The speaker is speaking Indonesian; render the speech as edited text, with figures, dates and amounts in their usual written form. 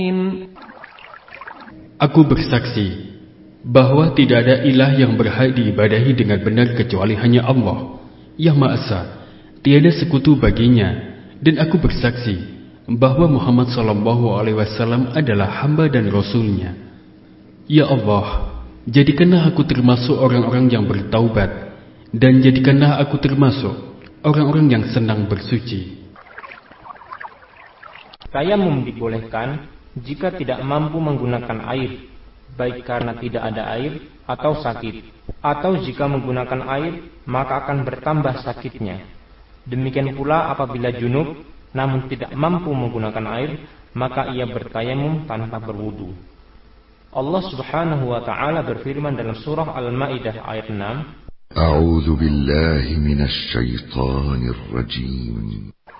Aku bersaksi bahwa tidak ada ilah yang berhak diibadahi dengan benar kecuali hanya Allah yang Maha Esa, tiada sekutu baginya, dan aku bersaksi bahwa Muhammad SAW adalah hamba dan Rasul-Nya. Ya Allah, jadikanlah aku termasuk orang-orang yang bertaubat, dan jadikanlah aku termasuk orang-orang yang senang bersuci. Tayamum dibolehkan jika tidak mampu menggunakan air, baik karena tidak ada air atau sakit, atau jika menggunakan air maka akan bertambah sakitnya. Demikian pula apabila junub namun tidak mampu menggunakan air, maka ia bertayamum tanpa berwudu. Allah Subhanahu wa taala berfirman dalam surah Al-Maidah ayat 6, A'udzu billahi minasy syaithanir rajim.